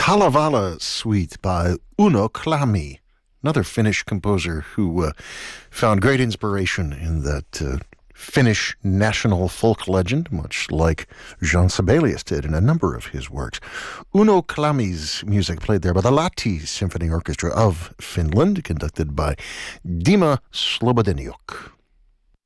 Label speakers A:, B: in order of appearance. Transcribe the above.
A: Kalevala Suite by Uno Klami, another Finnish composer who found great inspiration in that Finnish national folk legend, much like Jean Sibelius did in a number of his works. Uno Klami's music played there by the Lahti Symphony Orchestra of Finland, conducted by Dima Slobodeniuk.